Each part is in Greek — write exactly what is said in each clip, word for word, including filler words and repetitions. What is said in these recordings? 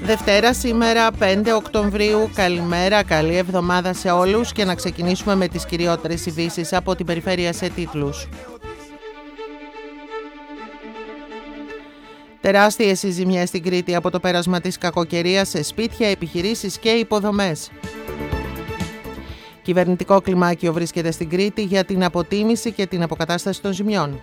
Δευτέρα σήμερα πέντε Οκτωβρίου. Καλημέρα, καλή εβδομάδα σε όλους και να ξεκινήσουμε με τις κυριότερες ειδήσεις από την περιφέρεια σε τίτλους. Τεράστιες οι ζημιές στην Κρήτη από το πέρασμα της κακοκαιρίας σε σπίτια, επιχειρήσεις και υποδομές. Κυβερνητικό κλιμάκιο βρίσκεται στην Κρήτη για την αποτίμηση και την αποκατάσταση των ζημιών.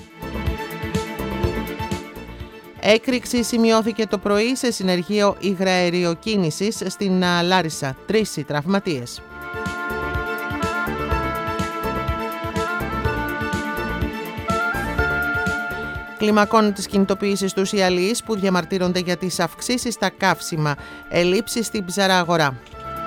Έκρηξη σημειώθηκε το πρωί σε συνεργείο υγραεριοκίνησης στην Λάρισα. Τρεις οι τραυματίες. Κλιμακώνουν τις κινητοποιήσεις τους οι αλληλείς που διαμαρτύρονται για τις αυξήσεις στα καύσιμα. Ελλείψεις στην ψαρά αγορά.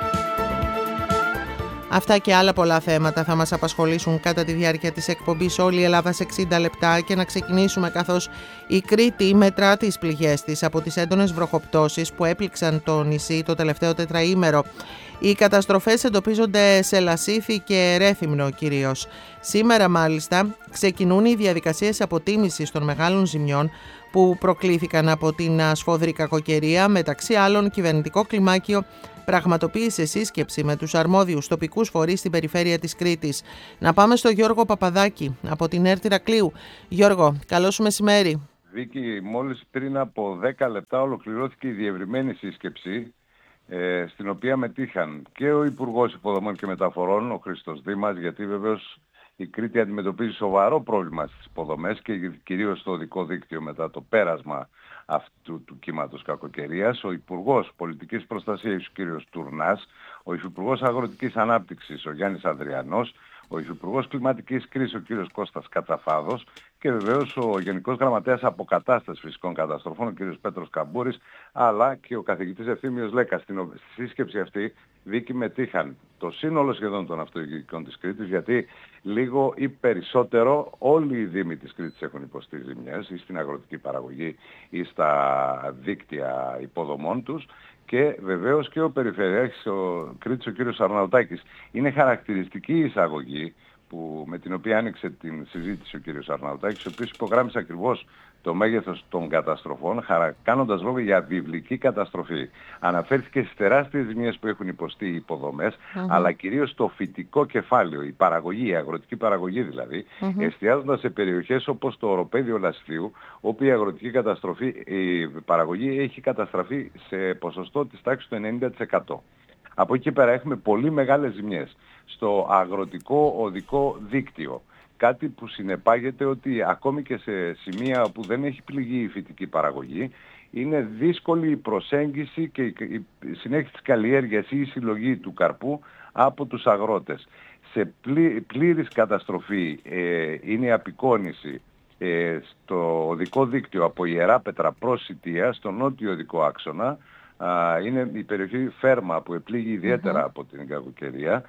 Αυτά και άλλα πολλά θέματα θα μας απασχολήσουν κατά τη διάρκεια της εκπομπής Όλη η Ελλάδα σε εξήντα λεπτά και να ξεκινήσουμε καθώς η Κρήτη μετρά τις πληγές της από τις έντονες βροχοπτώσεις που έπληξαν το νησί το τελευταίο τετραήμερο. Οι καταστροφές εντοπίζονται σε Λασίθι και Ρέθυμνο κυρίως. Σήμερα μάλιστα ξεκινούν οι διαδικασίες αποτίμησης των μεγάλων ζημιών που προκλήθηκαν από την σφοδρή κακοκαιρία. Μεταξύ άλλων, κυβερνητικό κλιμάκιο πραγματοποίησε σύσκεψη με τους αρμόδιους τοπικούς φορείς στην περιφέρεια της Κρήτης. Να πάμε στο Γιώργο Παπαδάκη από την ΕΡΤ Ηρακλείου. Γιώργο, καλό σου μεσημέρι. Βίκη, μόλις πριν από δέκα λεπτά ολοκληρώθηκε η διευρυμένη σύσκεψη ε, στην οποία μετήχαν και ο Υπουργός Υποδομών και Μεταφορών, ο Χρήστος Δήμας, γιατί βεβαίως η Κρήτη αντιμετωπίζει σοβαρό πρόβλημα στις υποδομές και κυρίως στο οδικό δίκτυο μετά το πέρασμα αυτού του κύματος κακοκαιρίας. Ο Υπουργός Πολιτικής Προστασίας, ο κ. Τουρνάς, ο Υφυπουργός Αγροτικής Ανάπτυξης, ο Γιάννης Ανδριανός, ο Υφυπουργός Κλιματικής Κρίσης, ο κ. Κώστας Κατσαφάδος και βεβαίως ο Γενικός Γραμματέας Αποκατάστασης Φυσικών Καταστροφών, ο κ. Πέτρος Καμπούρης, αλλά και ο καθηγητής Ευθύμιος Λέκας. Στην σύσκεψη αυτή, Βίκη, μετήχαν το σύνολο σχεδόν των αυτοδιοικητικών της Κρήτης, γιατί λίγο ή περισσότερο όλοι οι δήμοι της Κρήτης έχουν υποστεί ζημιές ή στην αγροτική παραγωγή ή στα δίκτυα υποδομών τους. Και βεβαίως και ο Περιφερειάρχης ο Κρήτης, ο κύριος Αρναουτάκης. Είναι χαρακτηριστική η εισαγωγή που, με την οποία άνοιξε την συζήτηση ο κύριος Αρναουτάκης, ο οποίος υπογράμμισε ακριβώς το μέγεθος των καταστροφών, κάνοντας λόγο για βιβλική καταστροφή. Αναφέρθηκε στις τεράστιες ζημιές που έχουν υποστεί οι υποδομές, mm-hmm. αλλά κυρίως το φυτικό κεφάλαιο, η παραγωγή, η αγροτική παραγωγή δηλαδή, mm-hmm. εστιάζοντας σε περιοχές όπως το οροπέδιο Λασιθίου, όπου η αγροτική καταστροφή, η παραγωγή έχει καταστραφεί σε ποσοστό της τάξης του ενενήντα τοις εκατό. Από εκεί πέρα έχουμε πολύ μεγάλες ζημιές στο αγροτικό οδικό δίκτυο. Κάτι που συνεπάγεται ότι ακόμη και σε σημεία που δεν έχει πληγεί η φυτική παραγωγή, είναι δύσκολη η προσέγγιση και η συνέχιση της καλλιέργειας ή η συλλογή του καρπού από τους αγρότες. Σε πλή, πλήρης καταστροφή ε, είναι η απεικόνηση ε, στο οδικό δίκτυο από Ιεράπετρα προς Σιτία, στο νότιο οδικό άξονα. Α, είναι η περιοχή Φέρμα που επλήγει ιδιαίτερα mm-hmm. από την κακοκαιρία.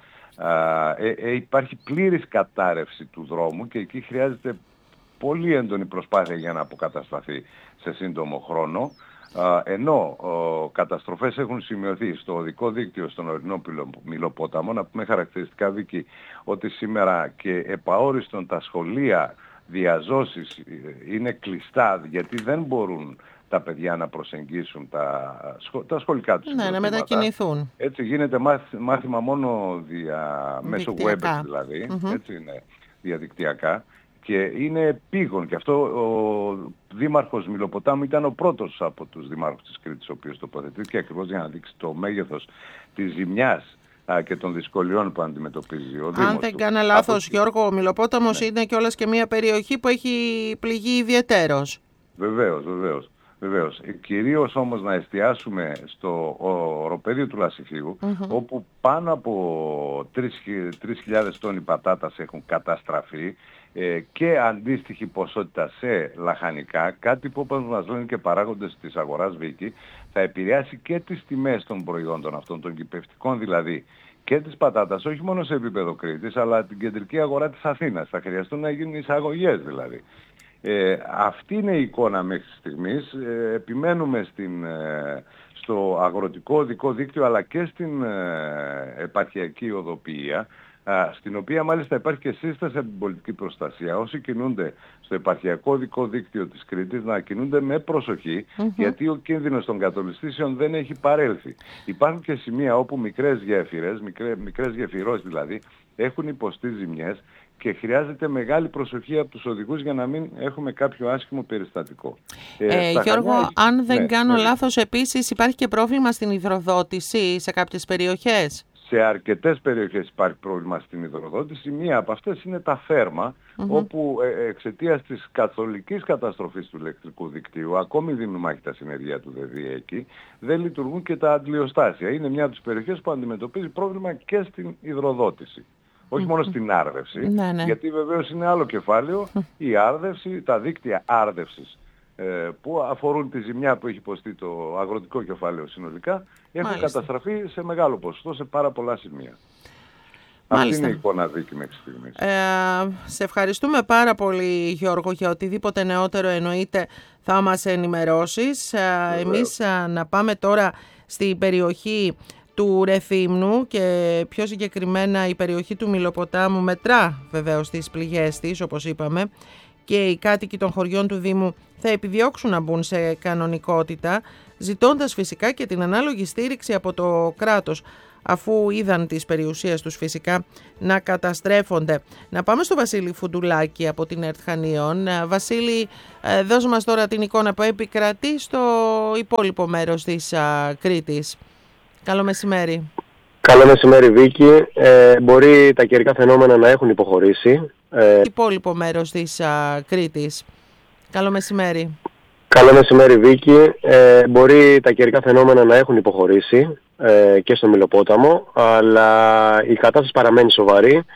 Ε, ε, υπάρχει πλήρης κατάρρευση του δρόμου και εκεί χρειάζεται πολύ έντονη προσπάθεια για να αποκατασταθεί σε σύντομο χρόνο, ε, ενώ ε, καταστροφές έχουν σημειωθεί στο οδικό δίκτυο στον ορεινό Μυλοπόταμο. Να πούμε χαρακτηριστικά, Βίκη, ότι σήμερα και επαόριστον τα σχολεία διαζώσεις είναι κλειστά γιατί δεν μπορούν τα παιδιά να προσεγγίσουν τα, σχο... τα σχολικά τους. Ναι, να μετακινηθούν. Έτσι γίνεται μάθημα, μάθημα μόνο δια... μέσω web δηλαδή, mm-hmm. έτσι είναι, διαδικτυακά. Και είναι επίγον. Και αυτό ο δήμαρχος Μυλοποτάμου ήταν ο πρώτος από τους δημάρχους της Κρήτης, ο οποίος τοποθετήθηκε ακριβώς για να δείξει το μέγεθος της ζημιάς α, και των δυσκολιών που αντιμετωπίζει ο Δήμος. Αν δεν κάνω λάθος, από... Γιώργο, ο Μυλοπόταμος ναι. είναι κιόλας και μια περιοχή που έχει πληγεί ιδιαιτέρως. Βεβαίως, βεβαίως. Βεβαίως. Κυρίως όμως να εστιάσουμε στο οροπέδιο του Λασιθίου, mm-hmm. όπου πάνω από τρεις χιλιάδες τόνοι πατάτας έχουν καταστραφεί ε, και αντίστοιχη ποσότητα σε λαχανικά, κάτι που όπως μας λένε και παράγοντες της αγοράς, Βίκη, θα επηρεάσει και τις τιμές των προϊόντων αυτών, των κυπευτικών δηλαδή, και της πατάτας, όχι μόνο σε επίπεδο Κρήτης, αλλά την κεντρική αγορά της Αθήνας. Θα χρειαστούν να γίνουν εισαγωγές δηλαδή. Ε, αυτή είναι η εικόνα μέχρι στιγμής. Ε, επιμένουμε στην, ε, στο αγροτικό οδικό δίκτυο αλλά και στην ε, επαρχιακή οδοποιία. α, στην οποία μάλιστα υπάρχει και σύσταση από την πολιτική προστασία. Όσοι κινούνται στο επαρχιακό οδικό δίκτυο της Κρήτης να κινούνται με προσοχή, mm-hmm. γιατί ο κίνδυνος των κατολιστήσεων δεν έχει παρέλθει. Υπάρχουν και σημεία όπου μικρές γέφυρες, μικρές, μικρές γεφυρώσεις δηλαδή, έχουν υποστεί ζημιές και χρειάζεται μεγάλη προσοχή από τους οδηγούς για να μην έχουμε κάποιο άσχημο περιστατικό. Ε, ε, Γιώργο, Χανιά, αν δεν ναι, κάνω ναι. λάθος, επίσης υπάρχει και πρόβλημα στην υδροδότηση σε κάποιες περιοχές. Σε αρκετές περιοχές υπάρχει πρόβλημα στην υδροδότηση. Μία από αυτές είναι τα Θέρμα, mm-hmm. όπου ε, εξαιτίας της καθολικής καταστροφής του ηλεκτρικού δικτύου, ακόμη δίνουν μάχη τα συνεργεία του ΔΕΔΙ εκεί, δεν λειτουργούν και τα αντλιοστάσια. Είναι μια από τις περιοχές που αντιμετωπίζει πρόβλημα και στην υδροδότηση. Όχι mm-hmm. μόνο στην άρδευση, ναι, ναι. γιατί βεβαίως είναι άλλο κεφάλαιο, η άρδευση, τα δίκτυα άρδευσης που αφορούν τη ζημιά που έχει υποστεί το αγροτικό κεφάλαιο συνολικά, έχουν Μάλιστα. καταστραφεί σε μεγάλο ποσοστό σε πάρα πολλά σημεία. Μάλιστα. Αυτή είναι η εικόνα δίκη μέχρι στιγμής. Ε, σε ευχαριστούμε πάρα πολύ, Γιώργο, για οτιδήποτε νεότερο εννοείται θα μας ενημερώσεις. Ε, εμείς ε, να πάμε τώρα στην περιοχή του Ρεθύμνου και πιο συγκεκριμένα η περιοχή του Μυλοποτάμου μετρά βεβαίως τις πληγές της, όπως είπαμε, και οι κάτοικοι των χωριών του Δήμου θα επιδιώξουν να μπουν σε κανονικότητα, ζητώντας φυσικά και την ανάλογη στήριξη από το κράτος, αφού είδαν τις περιουσίες τους φυσικά να καταστρέφονται. Να πάμε στο Βασίλη Φουντουλάκη από την ΕΡΤ Χανίων. Βασίλη, δώσ' μας τώρα την εικόνα που επικρατεί στο υπόλοιπο μέρος της α, Κρήτης. Καλό μεσημέρι. Καλό μεσημέρι, Βίκη. Ε, μπορεί τα καιρικά φαινόμενα να έχουν υποχωρήσει. Ε, υπόλοιπο μέρος της α, Κρήτης. Καλό μεσημέρι. Καλό μεσημέρι, Βίκη. Ε, μπορεί τα καιρικά φαινόμενα να έχουν υποχωρήσει ε, και στο Μυλοπόταμο, αλλά η κατάσταση παραμένει σοβαρή.